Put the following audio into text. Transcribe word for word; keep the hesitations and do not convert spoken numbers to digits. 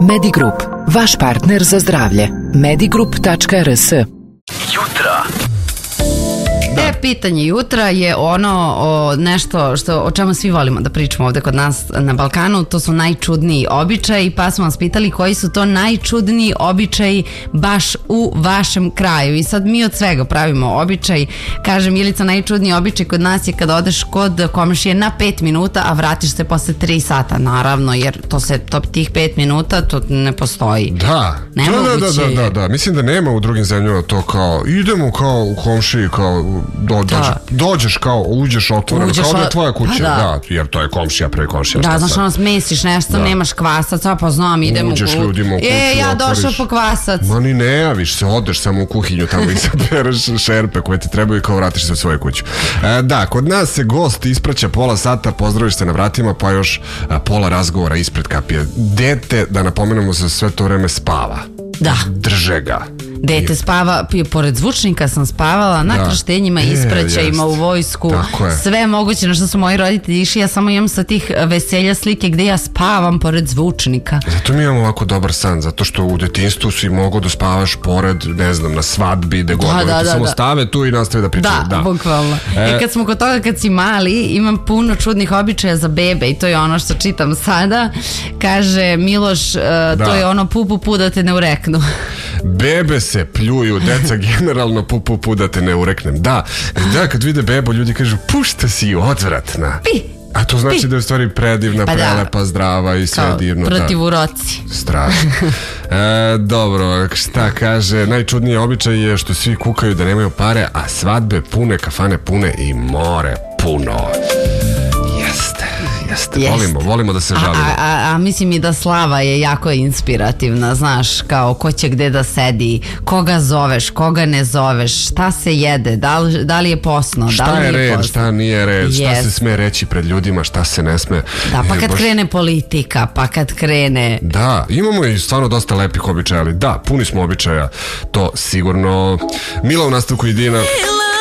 Medigroup, vaš partner za zdravlje. medigroup tačka er es. Jutra. E, pitanje jutra je ono o, nešto što, o čemu svi volimo da pričamo ovde kod nas na Balkanu. To su najčudniji običaji, pa smo vas pitali koji su to najčudniji običaji baš u vašem kraju. I sad mi od svega pravimo običaj. Kaže Milica, najčudniji običaj kod nas je kad odeš kod komšije na pet minuta, a vratiš se posle tri sata. Naravno, jer to se, to, tih pet minuta to ne postoji. Da, da, da, da, da, da. Mislim da nema u drugim zemljama to kao idemo kao u komšiji, kao Do, dođe, dođeš kao, uđeš otvoreno, uđeš kao da je tvoja kuća, pa da. da, jer to je komšija, pre komšija. Da, znaš, ono smesiš nešto, da. Nemaš kvasaca, pa znam, idem u uđeš ljudima u kuću, e, ja otvoriš. Došao po kvasac. Ma ni ne javiš se, odeš samo u kuhinju tamo i sabereš šerpe koje ti trebaju i kao vratiš se u svoju kuću. E, da, kod nas se gost ispraća pola sata, pozdraviš se na vratima, pa još a, pola razgovora ispred kapije. Dete, da napomenemo, se sve to vreme spava. Da. Drže ga. Dete spava, pored zvučnika sam spavala, na da. krštenjima, ispraćajima, u vojsku, sve moguće na što su moji roditelji išli, ja samo imam sa tih veselja slike gde ja spavam pored zvučnika. Zato mi imamo ovako dobar san, zato što u detinjstvu si mogo da spavaš pored, ne znam, na svadbi, da god, da, da, da, samo da. stave tu i nastave da pričaju. Da, da, bukvalno. E, e, kad smo kod toga, kad si mali, imam puno čudnih običaja za bebe i to je ono što čitam sada. Kaže Miloš, uh, da. to je ono pu pu pu da te ne ureknu. Bebe se pljuju, deca generalno pu pu pu da te ne ureknem. Da, da, kad vide bebo, ljudi kažu pušta si odvratna. Pi. A to znači da je u stvari predivna, pa prelepa, da. zdrava i sve kao divno. Protiv da. uroci. Strašno. E, dobro, šta kaže, najčudniji običaj je što svi kukaju da nemaju pare, a svadbe pune, kafane pune i more puno. Jeste. Jeste, Jest. volimo, volimo da se žalimo. A, a, a mislim i da slava je jako inspirativna, znaš, kao ko će gde da sedi, koga zoveš, koga ne zoveš, šta se jede, da li, da li je posno, šta da li je nije red, posno. šta nije red, Jest. šta se sme reći pred ljudima, šta se ne sme. Da, pa kad boš... krene politika, pa kad krene... Da, imamo i stvarno dosta lepih običaja, ali da, puni smo običaja, to sigurno. Mila u nastavku i Dina.